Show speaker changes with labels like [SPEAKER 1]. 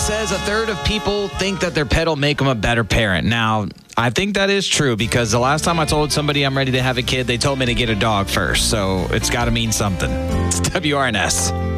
[SPEAKER 1] says a third of people think that their pet will make them a better parent. Now, I think that is true because the last time I told somebody I'm ready to have a kid, they told me to get a dog first. So it's got to mean something. It's WRNS.